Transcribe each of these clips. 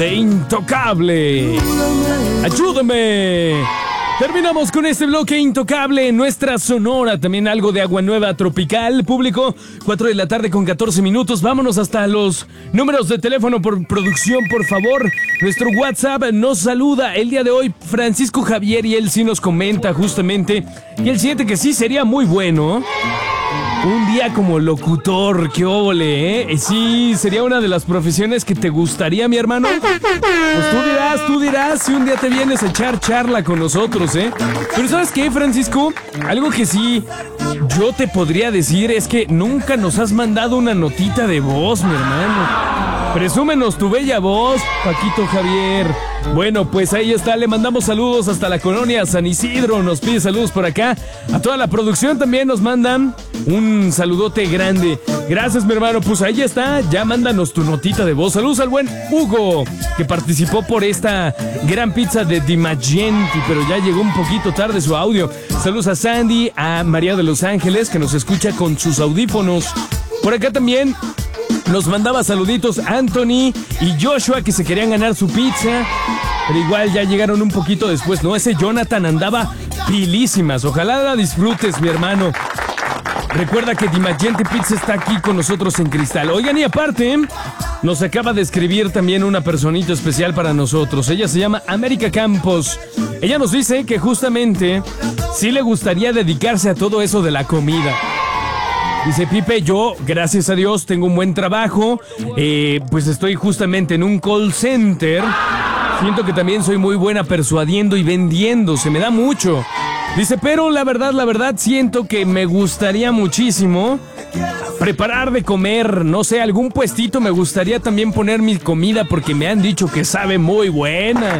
de Intocable. ¡Ayúdame! Terminamos con este bloque Intocable en nuestra Sonora. También algo de Agua Nueva Tropical. Público, 4 de la tarde con 14 minutos. Vámonos hasta los números de teléfono por producción, por favor. Nuestro WhatsApp nos saluda el día de hoy Francisco Javier y él sí nos comenta justamente y el siguiente que sí sería muy bueno. Un día como locutor, qué óvole, ¿eh? Sí, sería una de las profesiones que te gustaría, mi hermano. Pues tú dirás si un día te vienes a echar charla con nosotros, ¿eh? Pero ¿sabes qué, Francisco? Algo que sí yo te podría decir es que nunca nos has mandado una notita de voz, mi hermano. Presúmenos tu bella voz, Paquito Javier. Bueno, pues ahí está, le mandamos saludos hasta la colonia San Isidro, nos pide saludos por acá. A toda la producción también nos mandan un saludote grande. Gracias, mi hermano, pues ahí está, ya mándanos tu notita de voz. Saludos al buen Hugo, que participó por esta gran pizza de Dimagenti, pero ya llegó un poquito tarde su audio. Saludos a Sandy, a María de Los Ángeles, que nos escucha con sus audífonos. Por acá también nos mandaba saluditos Anthony y Joshua, que se querían ganar su pizza, pero igual ya llegaron un poquito después, ¿no? Ese Jonathan andaba pilísimas. Ojalá la disfrutes, mi hermano. Recuerda que Dimagenti Pizza está aquí con nosotros en Cristal. Oigan, y aparte, nos acaba de escribir también una personita especial para nosotros. Ella se llama América Campos. Ella nos dice que justamente sí le gustaría dedicarse a todo eso de la comida. Dice, Pipe, yo, gracias a Dios, tengo un buen trabajo, pues estoy justamente en un call center. Siento que también soy muy buena persuadiendo y vendiendo, se me da mucho. Dice, pero la verdad, siento que me gustaría muchísimo preparar de comer, no sé, algún puestito, me gustaría también poner mi comida porque me han dicho que sabe muy buena.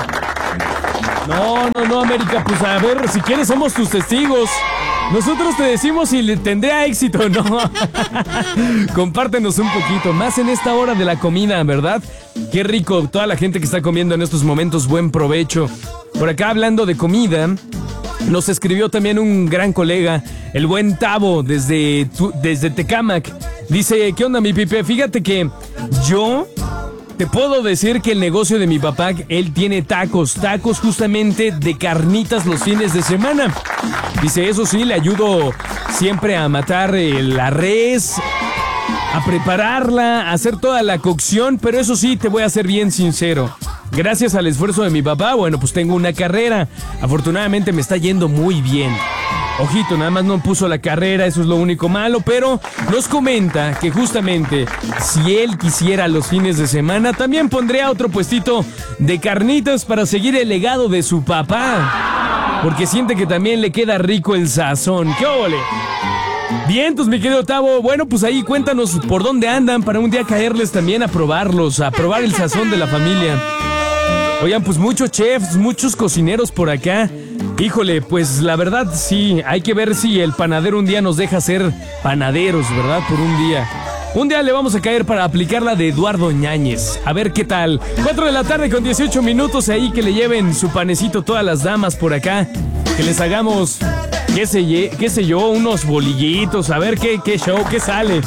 No, América, pues a ver, si quieres somos tus testigos. Nosotros te decimos si le tendría éxito o no. Compártenos un poquito, más en esta hora de la comida, ¿verdad? Qué rico, toda la gente que está comiendo en estos momentos, buen provecho. Por acá, hablando de comida, nos escribió también un gran colega, el buen Tavo, desde Tecámac. Dice, ¿qué onda, mi Pipe? Fíjate que yo te puedo decir que el negocio de mi papá, él tiene tacos justamente de carnitas los fines de semana. Dice, eso sí, le ayudo siempre a matar la res, a prepararla, a hacer toda la cocción, pero eso sí, te voy a ser bien sincero. Gracias al esfuerzo de mi papá, bueno, pues tengo una carrera. Afortunadamente me está yendo muy bien. Ojito, nada más no puso la carrera, eso es lo único malo, pero nos comenta que justamente si él quisiera los fines de semana, también pondría otro puestito de carnitas para seguir el legado de su papá, porque siente que también le queda rico el sazón. ¡Qué óvole! Bien, pues mi querido Tavo, bueno, pues ahí cuéntanos por dónde andan para un día caerles también a probarlos, a probar el sazón de la familia. Oigan, pues muchos chefs, muchos cocineros por acá. Híjole, pues la verdad sí, hay que ver si el panadero un día nos deja ser panaderos, ¿verdad? Por un día. Un día le vamos a caer para aplicar la de Eduardo Ñáñez. A ver qué tal. 4 de la tarde con 18 minutos ahí, que le lleven su panecito todas las damas por acá. Que les hagamos, qué sé yo, unos bolillitos. A ver qué show, qué sale.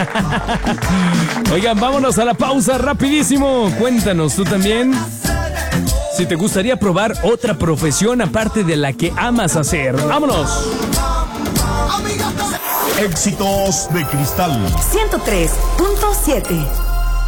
Oigan, vámonos a la pausa rapidísimo. Cuéntanos, ¿tú también? Si te gustaría probar otra profesión aparte de la que amas hacer. ¡Vámonos! Éxitos de Cristal 103.7